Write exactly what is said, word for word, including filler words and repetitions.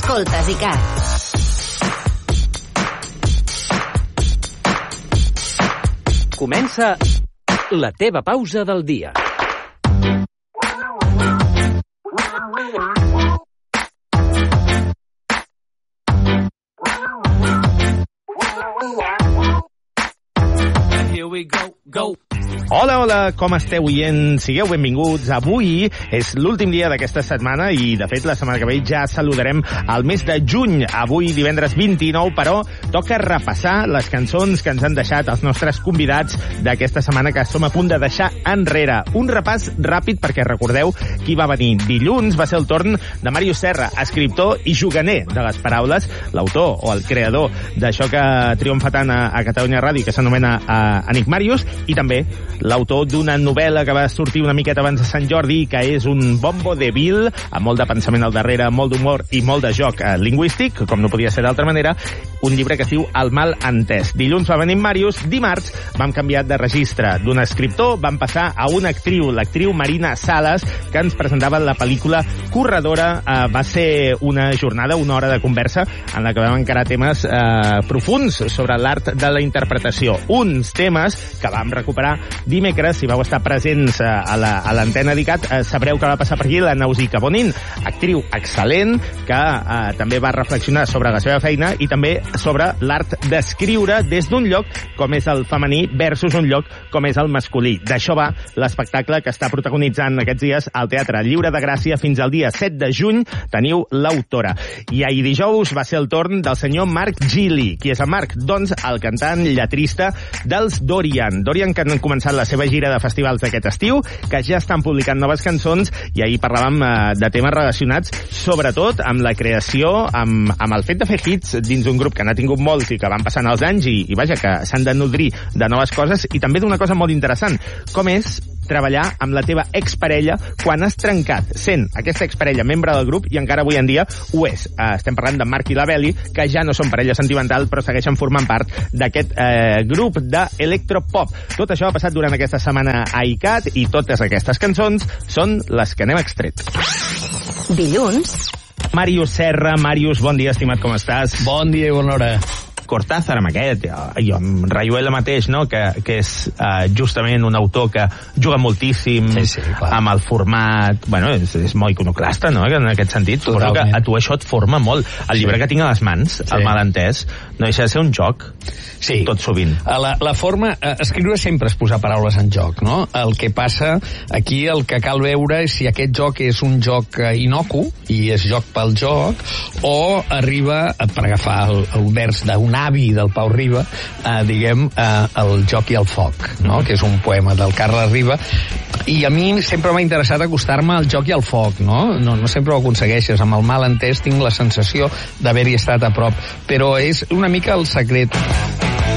Escoltes I C A T. Comença la teva pausa del dia. Here we go, go. Hola, hola, com esteu, oients? Sigueu benvinguts. Avui és l'últim dia d'aquesta setmana i, de fet, la setmana que ve ja saludarem el mes de juny. Avui, divendres vint-i-nou, però toca repassar les cançons que ens han deixat els nostres convidats d'aquesta setmana que som a punt de deixar enrere. Un repàs ràpid perquè recordeu qui va venir. Dilluns va ser el torn de Màrius Serra, escriptor i juganer de les paraules, l'autor o el creador d'això que triomfa tant a, a Catalunya Ràdio, que s'anomena uh, Enigmàrius, i també l'autor d'una novel·la que va sortir una miqueta abans de Sant Jordi, que és un bombo de vil, amb molt de pensament al darrere, molt d'humor i molt de joc eh, lingüístic, com no podia ser d'altra manera, un llibre que es diu El mal entès. Dilluns va venir Màrius, dimarts vam canviar de registre. D'un escriptor vam passar a una actriu, l'actriu Marina Salas, que ens presentava la pel·lícula Corredora. Eh, va ser una jornada, una hora de conversa, en la que vam encarar temes eh, profuns sobre l'art de la interpretació. Uns temes que vam recuperar dimecres. Si vau estar presents eh, a l'antena d'I C A T, eh, sabreu que va passar per aquí la Nausica Bonin, actriu excel·lent, que eh, també va reflexionar sobre la seva feina i també sobre l'art d'escriure des d'un lloc com és el femení versus un lloc com és el masculí. D'això va l'espectacle que està protagonitzant aquests dies al Teatre Lliure de Gràcia fins al dia set de juny. Teniu l'autora. I ahir dijous va ser el torn del senyor Marc Gili. Qui és en Marc? Doncs el cantant lletrista dels Dorian. Dorian, que han començat la seva gira de festivals d'aquest estiu, que ja estan publicant noves cançons, i ahir parlàvem eh, de temes relacionats sobretot amb la creació, amb, amb el fet de fer hits dins d'un grup que n'ha tingut molts i que van passant els anys i, i vaja, que s'han de nodrir de noves coses, i també d'una cosa molt interessant, com és treballar amb la teva exparella quan has trencat sent aquesta exparella membre del grup i encara avui en dia ho és. Eh, estem parlant de Marc i la Beli, que ja no són parella sentimental però segueixen formant part d'aquest eh, grup d'electropop. Tot això ha passat durant aquesta setmana a I C A T i totes aquestes cançons són les que n'hem extret. Dilluns. Màrius Serra. Màrius, bon dia, estimat, com estàs? Bon dia i bona hora. Cortázar amb aquest, jo amb Rayuela mateix, no? que, que és uh, justament un autor que juga moltíssim sí, sí, amb el format, bueno, és, és molt iconoclasta, no?, en aquest sentit. Suposo que a tu això et forma molt. El llibre sí. que tinc a les mans, sí. El malentès, no deixa de ser un joc, sí. tot sovint. La, la forma, escriure sempre és posar paraules en joc, no? El que passa aquí, el que cal veure és si aquest joc és un joc inocu, i és joc pel joc, o arriba, per agafar el, el vers d'un avi del Pau Riba, eh, diguem, eh, el joc i el foc, no? Que és un poema del Carles Riba, i a mi sempre m'ha interessat acostar-me al joc i al foc, no? No, no sempre ho aconsegueixes. Amb el mal entès tinc la sensació d'haver-hi estat a prop, però és una mica el secret.